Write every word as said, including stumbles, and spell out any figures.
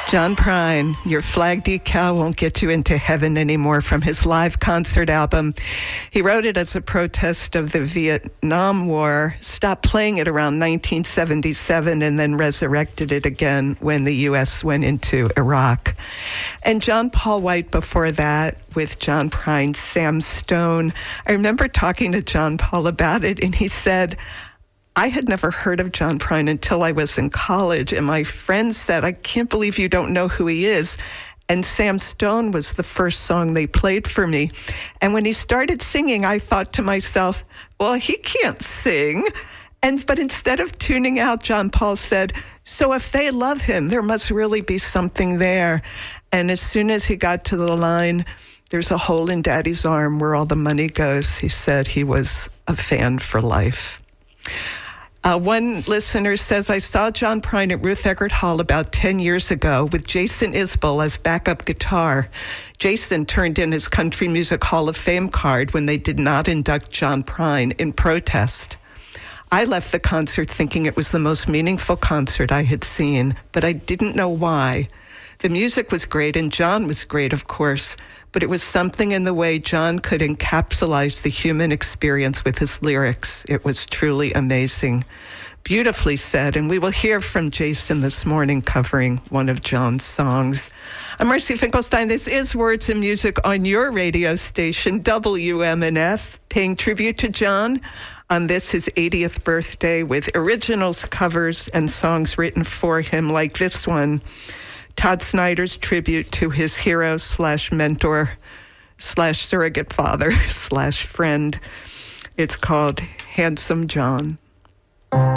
John Prine, Your Flag Decal Won't Get You Into Heaven Anymore, from his live concert album. He wrote it as a protest of the Vietnam War, stopped playing it around nineteen seventy-seven, and then resurrected it again when the U S went into Iraq. And John Paul White before that with John Prine's Sam Stone. I remember talking to John Paul about it, and he said, I had never heard of John Prine until I was in college, and my friends said, I can't believe you don't know who he is. And Sam Stone was the first song they played for me. And when he started singing, I thought to myself, well, he can't sing. And but instead of tuning out, John Paul said, so if they love him, there must really be something there. And as soon as he got to the line, there's a hole in Daddy's arm where all the money goes, he said he was a fan for life. Uh, one listener says, I saw John Prine at Ruth Eggert Hall about ten years ago with Jason Isbell as backup guitar. Jason turned in his Country Music Hall of Fame card when they did not induct John Prine in protest. I left the concert thinking it was the most meaningful concert I had seen, but I didn't know why. The music was great, and John was great, of course, but it was something in the way John could encapsulate the human experience with his lyrics. It was truly amazing. Beautifully said, and we will hear from Jason this morning covering one of John's songs. I'm Marcy Finkelstein. This is Words and Music on your radio station, W M N F, paying tribute to John on this, his eightieth birthday, with originals, covers, and songs written for him, like this one, Todd Snider's tribute to his hero slash mentor slash surrogate father slash friend. It's called Handsome John.